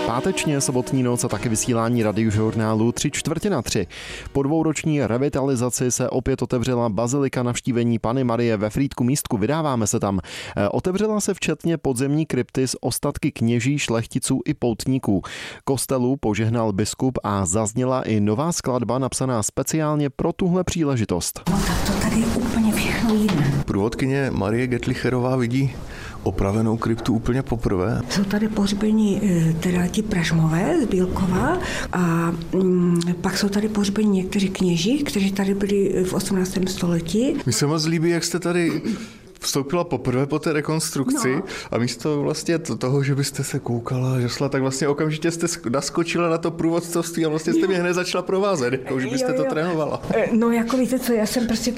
Pátečně sobotní noc a taky vysílání radiožurnálu 3/4. Po dvouroční revitalizaci se opět otevřela bazilika Navštívení Panny Marie ve Frýdku Místku. Vydáváme se tam. Otevřela se včetně podzemní krypty s ostatky kněží, šlechticů i poutníků. Kostelu požehnal biskup a zazněla i nová skladba napsaná speciálně pro tuhle příležitost. No tak to tady je úplně všechno jiné. Průvodkyně Marie Getlicherová vidí opravenou kryptu úplně poprvé. Jsou tady pohřbení teda ti Pražmové z Bílkova a pak jsou tady pohřbení někteří kněží, kteří tady byli v 18. století. Mně se moc líbí, jak jste tady vstoupila poprvé po té rekonstrukci a místo vlastně toho, že byste se koukala, žasla, tak vlastně okamžitě jste naskočila na to průvodcovství a vlastně jste mě hned začala provázet, jako už byste to trénovala. No jako víte co, já jsem prostě